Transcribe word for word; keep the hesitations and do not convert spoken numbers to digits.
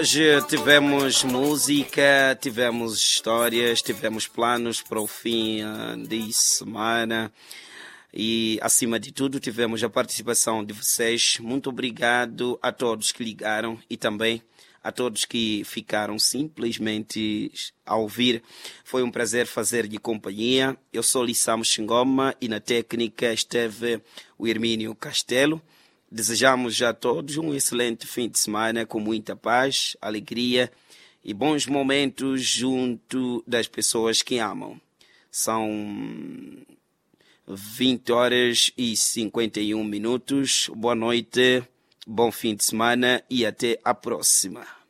Hoje tivemos música, tivemos histórias, tivemos planos para o fim uh, de semana e, acima de tudo, tivemos a participação de vocês. Muito obrigado a todos que ligaram e também a todos que ficaram simplesmente a ouvir. Foi um prazer fazer-lhe companhia. Eu sou Lissamo Xingoma e na técnica esteve o Hermínio Castelo. Desejamos a todos um excelente fim de semana com muita paz, alegria e bons momentos junto das pessoas que amam. São vinte horas e cinquenta e um minutos. Boa noite, bom fim de semana e até a próxima.